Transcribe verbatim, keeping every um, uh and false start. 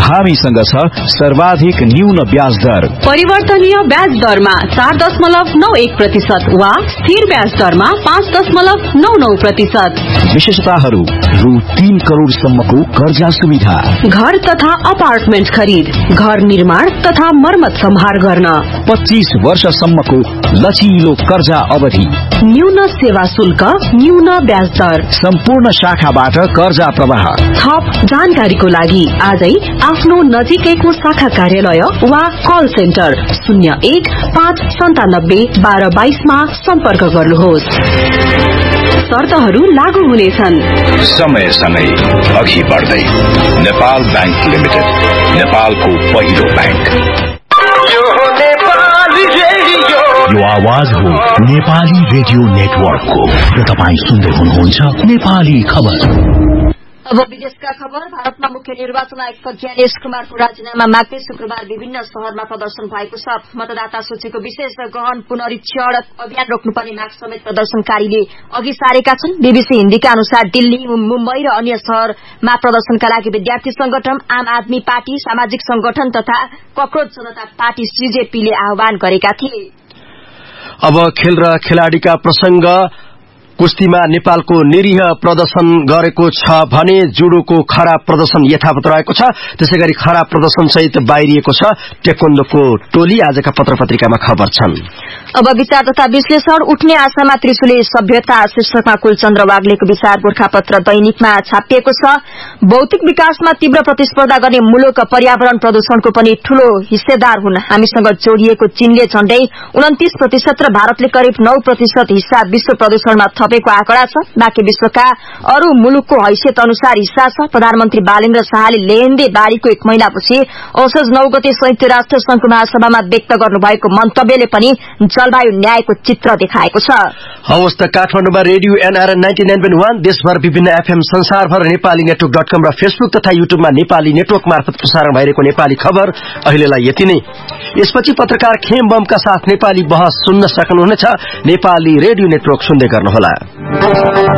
हामीसँग छ सर्वाधिक न्यून ब्याज दर। परिवर्तनीय ब्याज दरमा चार दशमलव नौ एक प्रतिशत वा स्थिर ब्याज दरमा पाँच दशमलव नौ नौ प्रतिशत। विशेषताहरू रु तीन करोड़ सम्मको कर्जा सुविधा, घर तथा अपार्टमेन्ट खरीद, घर निर्माण तथा मर्मत सम्हार गर्न, पच्चीस वर्षसम्मको लचिलो कर्जा अवधि, न्यून सेवा शुल्क, न्यून ब्याज दर, सम्पूर्ण शाखाबाट कर्जा प्रवाह। थप जानकारीको लागि आजै आफ्नो नजिकैको शाखा कार्यालय वा कल सेन्टर शून्य एक पाँच सन्तानब्बे बाह्र बाइसमा सम्पर्क गर्नुहोस्। शर्तहरू लागू हुनेछन्। समयसँगै अघि बढ्दै नेपाल बैंक लिमिटेड, नेपालको पहिलो बैंक। यो आवाज हो नेपाली रेडियो नेटवर्कको र तपाईँ सुन्दै हुनुहुन्छ नेपाली खबर। अब विदेशका खबर। भारतमा मुख्य निर्वाचन आयुक्त ज्ञानेश कुमारको राजीनामा माग्दै शुक्रबार विभिन्न शहरमा प्रदर्शन भएको छ। मतदाता सूचीको विशेष गहन पुनरीक्षण अभियान रोक्नुपर्ने माग समेत प्रदर्शनकारीले अघि सारेका छन्। बीबीसी हिन्दीका अनुसार दिल्ली, मुम्बई र अन्य शहरमा प्रदर्शनका लागि विद्यार्थी संगठन, आम आदमी पार्टी, सामाजिक संगठन तथा कक्रोच जनता पार्टी सीजेपीले आह्वान गरेका थिए। अब खेल र खेलाड़ीका प्रसंग। कुस्तीमा नेपालको निरीह प्रदर्शन गरेको छ भने जुडोको खराब प्रदर्शन यथावत रहेको छ। त्यसैगरी खराब प्रदर्शन सहित बाहिरिएको छ टेक्वान्डोको टोली। आजका पत्रपत्रिकामा खबर छन्। अब विचार तथा विश्लेषण। उठ्ने आशामा त्रिशुली सभ्यता शीर्षकमा कुलचन्द्र वाग्लेको विचार गोरखापत्र दैनिकमा छापिएको छ। भौतिक विकासमा तीव्र प्रतिस्पर्धा गर्ने मुलुक पर्यावरण प्रदूषणको पनि ठूलो हिस्सेदार हुन्। हामीसँग जोडिएको चीनले झण्डै उन्तीस प्रतिशत र भारतले करिब नौ प्रतिशत हिस्सा विश्व प्रदूषणमा थपेको आँकडा छ। बाँकी विश्वका अरू मुलुकको हैसियत अनुसार हिस्सा छ। प्रधानमन्त्री बालेन्द्र शाहले लेहेन्दे बारीको एक महिनापछि असोज नौ गते संयुक्त राष्ट्र संघको महासभामा व्यक्त गर्नुभएको मन्तव्यले पनि जलवायु न्यायको चित्र देखाएको छ। हवस् त काठमाडौँमा radio NRN ninety nine point one, देशभर विभिन्न एफएम, संसारभर नेपाली नेटवर्क डट कम र फेसबुक तथा युट्युबमा नेपाली नेटवर्क मार्फत प्रसारण भइरहेको नेपाली खबर अहिलेलाई यति नै। यसपछि पत्रकार खेम बमका साथ नेपाली बहस सुन्न सक्नुहुनेछ। नेपाली रेडियो नेटवर्क सुन्दै गर्नुहोला।